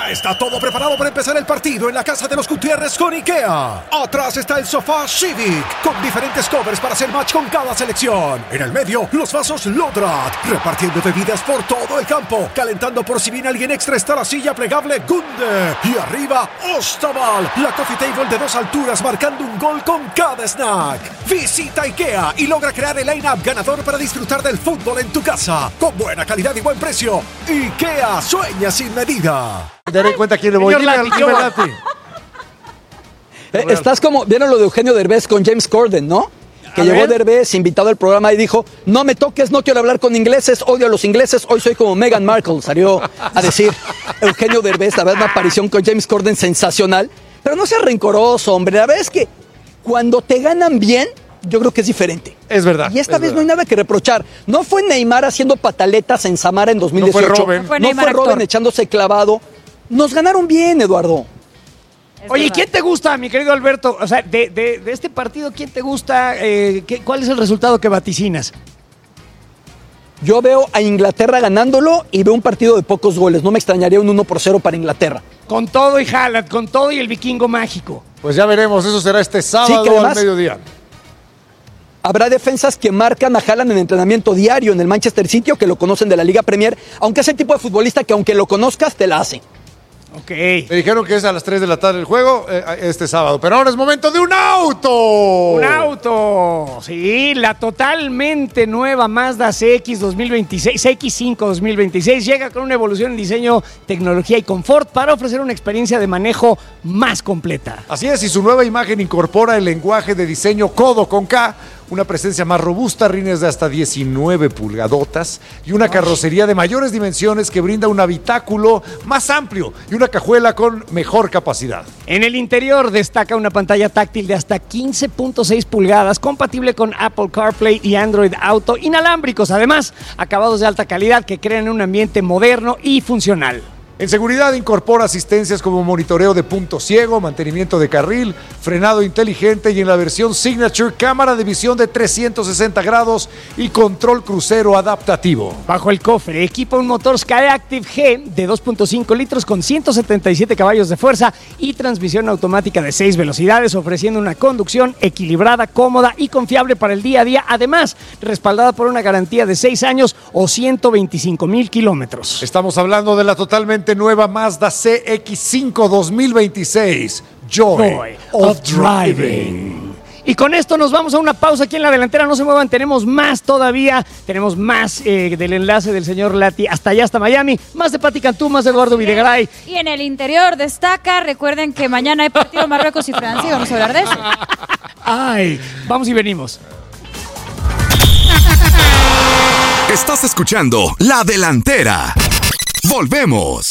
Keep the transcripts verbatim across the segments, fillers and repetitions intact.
Ya está todo preparado para empezar el partido en la casa de los Gutiérrez con IKEA. Atrás está el sofá Civic, con diferentes covers para hacer match con cada selección. En el medio, los vasos Lodrat, repartiendo bebidas por todo el campo. Calentando por si viene alguien extra está la silla plegable Gunde. Y arriba, Ostaval, la coffee table de dos alturas marcando un gol con cada snack. Visita IKEA y logra crear el line-up ganador para disfrutar del fútbol en tu casa. Con buena calidad y buen precio. IKEA, sueña sin medida. Daré cuenta quién le voy. Dime, Lati, dime, Lati. Eh, estás como, ¿vieron lo de Eugenio Derbez con James Corden, no? Que a llegó ver. Derbez, invitado al programa y dijo, no me toques, no quiero hablar con ingleses, odio a los ingleses, hoy soy como Meghan Markle, salió a decir Eugenio Derbez. La verdad, una aparición con James Corden sensacional, pero no seas rencoroso, hombre, la verdad es que cuando te ganan bien, yo creo que es diferente. Es verdad. Y esta vez verdad. no hay nada que reprochar. No fue Neymar haciendo pataletas en Samara en dos mil dieciocho. No fue Robben. No fue, no fue Robben echándose clavado. Nos ganaron bien, Eduardo. Es Oye, verdad. ¿Quién te gusta, mi querido Alberto? O sea, de, de, de este partido, ¿quién te gusta? Eh, ¿qué, ¿Cuál es el resultado que vaticinas? Yo veo a Inglaterra ganándolo y veo un partido de pocos goles. No me extrañaría un uno por cero para Inglaterra. Con todo y Haaland, con todo y el vikingo mágico. Pues ya veremos, eso será este sábado sí, además, al mediodía. Habrá defensas que marcan a Haaland en entrenamiento diario en el Manchester City o que lo conocen de la Liga Premier, aunque es el tipo de futbolista que aunque lo conozcas, te la hace. Ok. Me dijeron que es a las tres de la tarde el juego, eh, este sábado. Pero ahora es momento de un auto. ¡Un auto! Sí, la totalmente nueva Mazda C X dos mil veintiséis, C X cinco dos mil veintiséis llega con una evolución en diseño, tecnología y confort para ofrecer una experiencia de manejo más completa. Así es, y su nueva imagen incorpora el lenguaje de diseño Codo con K, una presencia más robusta, rines de hasta diecinueve pulgadotas y una carrocería de mayores dimensiones que brinda un habitáculo más amplio y una cajuela con mejor capacidad. En el interior destaca una pantalla táctil de hasta quince punto seis pulgadas, compatible con Apple CarPlay y Android Auto, inalámbricos, además acabados de alta calidad que crean un ambiente moderno y funcional. En seguridad incorpora asistencias como monitoreo de punto ciego, mantenimiento de carril, frenado inteligente y en la versión Signature, cámara de visión de trescientos sesenta grados y control crucero adaptativo. Bajo el cofre equipa un motor Skyactiv G de dos punto cinco litros con ciento setenta y siete caballos de fuerza y transmisión automática de seis velocidades, ofreciendo una conducción equilibrada, cómoda y confiable para el día a día, además respaldada por una garantía de seis años o ciento veinticinco mil kilómetros. Estamos hablando de la totalmente nueva Mazda C X cinco dos mil veintiséis, Joy, Joy of Driving. Y con esto nos vamos a una pausa aquí en la delantera, no se muevan, tenemos más todavía, tenemos más eh, del enlace del señor Lati hasta allá, hasta Miami, más de Pati Cantú, más de Eduardo Videgaray. Y en el interior destaca, recuerden que mañana hay partido Marruecos y Francia, vamos a hablar de eso. Ay, vamos y venimos. Estás escuchando La Delantera. Volvemos.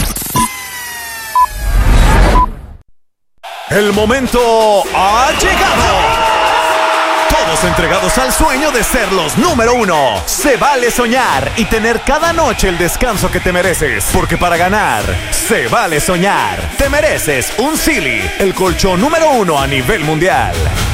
El momento ha llegado. Todos entregados al sueño de ser los número uno. Se vale soñar y tener cada noche el descanso que te mereces. Porque para ganar, se vale soñar. Te mereces un Silly, el colchón número uno a nivel mundial.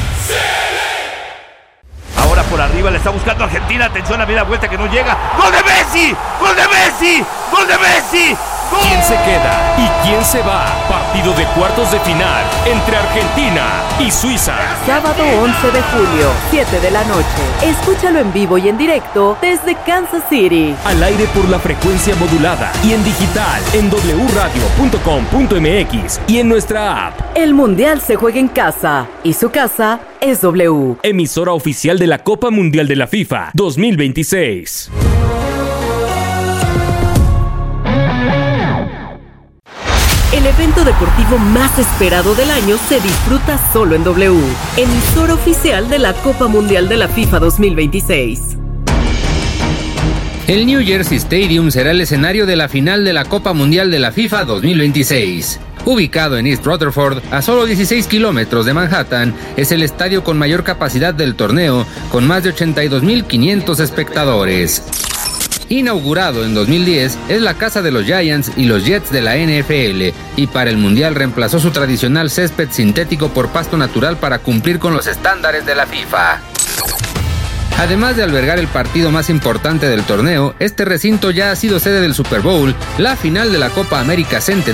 Ahora por arriba le está buscando Argentina. Atención, a la vuelta que no llega. ¡Gol de Messi! ¡Gol de Messi! ¡Gol de Messi! ¡Gol! ¿Quién se queda y quién se va? Partido de cuartos de final entre Argentina y Suiza. Sábado once de julio, siete de la noche. Escúchalo en vivo y en directo desde Kansas City. Al aire por la frecuencia modulada y en digital en doble u radio punto com punto m x y en nuestra app. El Mundial se juega en casa y su casa es W. Emisora oficial de la Copa Mundial de la FIFA dos mil veintiséis. El evento deportivo más esperado del año se disfruta solo en W, emisora oficial de la Copa Mundial de la FIFA dos mil veintiséis. El New Jersey Stadium será el escenario de la final de la Copa Mundial de la FIFA dos mil veintiséis. Ubicado en East Rutherford, a solo dieciséis kilómetros de Manhattan, es el estadio con mayor capacidad del torneo, con más de ochenta y dos mil quinientos espectadores. Inaugurado en dos mil diez, es la casa de los Giants y los Jets de la N F L, y para el Mundial reemplazó su tradicional césped sintético por pasto natural para cumplir con los estándares de la FIFA. Además de albergar el partido más importante del torneo, este recinto ya ha sido sede del Super Bowl, la final de la Copa América Centenario